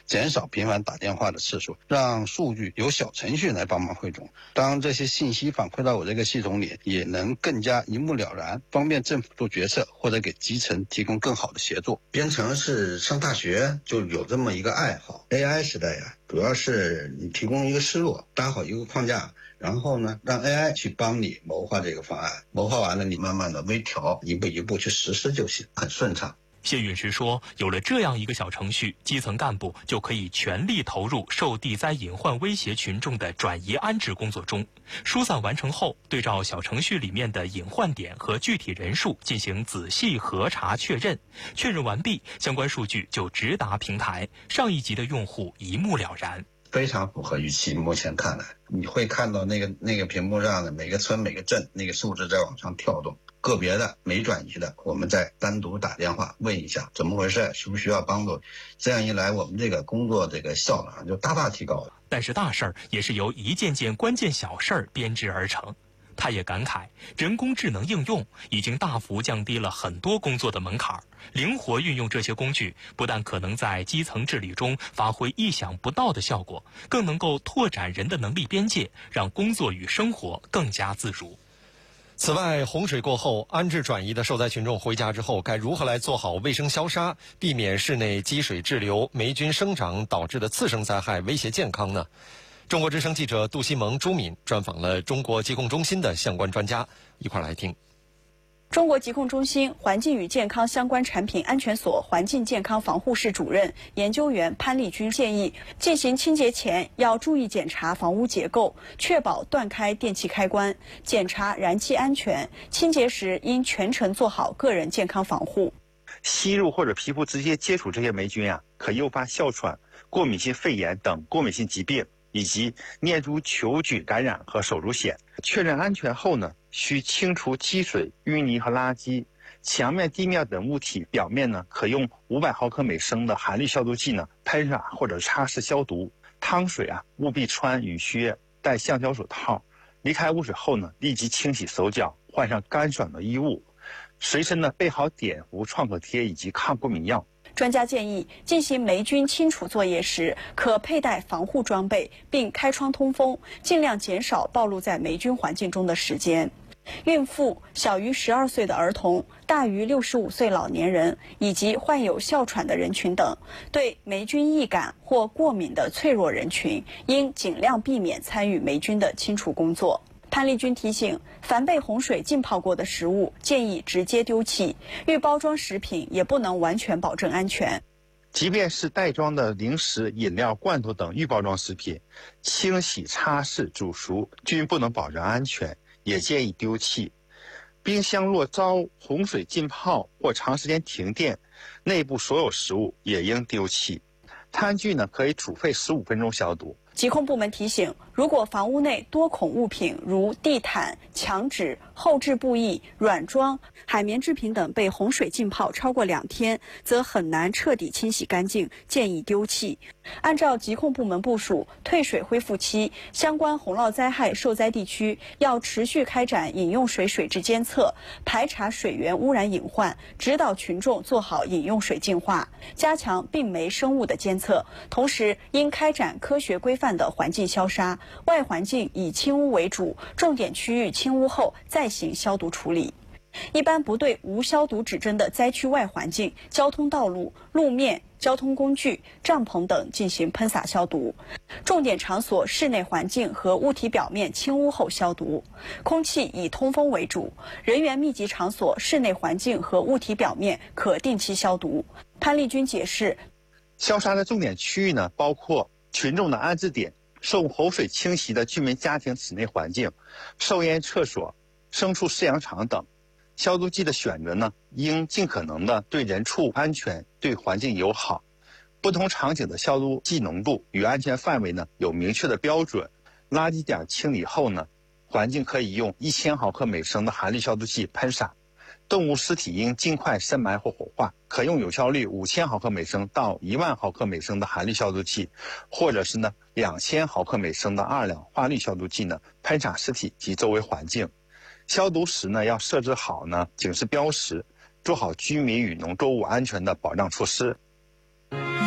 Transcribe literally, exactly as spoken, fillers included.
减少频繁打电话的次数，让数据由小程序来帮忙汇总。当这些信息反馈到我这个系统里，也能更加一目了然，方便政府做决策或者给基层提供更好的协作。编程是上大学就有这么一个爱好 ，A I 时代呀，主要是你提供一个思路，搭好一个框架，然后呢，让 A I 去帮你谋划这个方案，谋划完了，你慢慢的微调，一步一步去实施就行，很顺畅。 谢陨石说，有了这样一个小程序，基层干部就可以全力投入受地灾隐患威胁群众的转移安置工作中。疏散完成后，对照小程序里面的隐患点和具体人数进行仔细核查确认，确认完毕，相关数据就直达平台，上一级的用户一目了然。 非常符合预期，目前看来，你会看到那个那个屏幕上的每个村每个镇那个数字在往上跳动。个别的没转移的，我们再单独打电话问一下怎么回事，需不需要帮助。这样一来，我们这个工作这个效能就大大提高了。 但是大事儿也是由一件件关键小事儿编织而成。他也感慨，人工智能应用已经大幅降低了很多工作的门槛，灵活运用这些工具，不但可能在基层治理中发挥意想不到的效果，更能够拓展人的能力边界，让工作与生活更加自如。 此外，洪水过后，安置转移的受灾群众回家之后，该如何来做好卫生消杀，避免室内积水滞留、霉菌生长导致的次生灾害威胁健康呢？中国之声记者杜西蒙、朱敏专访了中国疾控中心的相关专家，一块来听。 中国疾控中心环境与健康相关产品安全所环境健康防护室主任研究员潘丽君建议，进行清洁前要注意检查房屋结构，确保断开电气开关，检查燃气安全。清洁时应全程做好个人健康防护。 吸入或者皮肤直接接触这些霉菌啊，可诱发哮喘、过敏性肺炎等过敏性疾病，以及念珠球菌感染和手足癣。确认安全后呢，需清除积水、淤泥和垃圾。墙面、地面等物体表面呢，可用五百毫克每升的含氯消毒剂呢喷洒或者擦拭消毒。汤水啊，务必穿雨靴，戴橡胶手套。离开污水后呢，立即清洗手脚，换上干爽的衣物。随身呢备好碘伏、创可贴以及抗过敏药。 专家建议，进行霉菌清除作业时，可佩戴防护装备，并开窗通风，尽量减少暴露在霉菌环境中的时间。孕妇、小于十二岁的儿童、大于六十五岁老年人以及患有哮喘的人群等，对霉菌易感或过敏的脆弱人群，应尽量避免参与霉菌的清除工作。潘丽君提醒，凡被洪水浸泡过的食物，建议直接丢弃；预包装食品也不能完全保证安全。 即便是袋装的零食、饮料、罐头等预包装食品，清洗、擦拭、煮熟均不能保证安全，也建议丢弃。冰箱若遭洪水浸泡或长时间停电，内部所有食物也应丢弃。餐具呢，可以煮沸十五分钟消毒。 疾控部门提醒，如果房屋内多孔物品如地毯、墙纸、后置布艺、软装、海绵制品等被洪水浸泡超过两天，则很难彻底清洗干净，建议丢弃。按照疾控部门部署，退水恢复期，相关洪涝灾害受灾地区要持续开展饮用水水质监测，排查水源污染隐患，指导群众做好饮用水净化，加强病媒生物的监测。同时，应开展科学规范的环境消杀，外环境以清污为主，重点区域清污后再行消毒处理。一般不对无消毒指针的灾区外环境、交通道路、路面、交通工具、帐篷等进行喷洒消毒。重点场所室内环境和物体表面清污后消毒。空气以通风为主，人员密集场所室内环境和物体表面可定期消毒。潘丽君解释， 消杀的重点区域呢，包括群众的安置点、受洪水侵袭的居民家庭室内环境、受淹厕所、牲畜饲养场等。消毒剂的选择呢，应尽可能的对人畜安全、对环境友好。不同场景的消毒剂浓度与安全范围呢有明确的标准。垃圾点清理后呢，环境可以用一千毫克每升的含氯消毒剂喷洒。动物尸体应尽快深埋或火化，可用有效率五千毫克每升到一万毫克每升的含氯消毒剂，或者是呢两千毫克每升的二氧化氯消毒剂呢喷洒尸体及周围环境。消毒时呢，要设置好呢警示标识，做好居民与农作物安全的保障措施。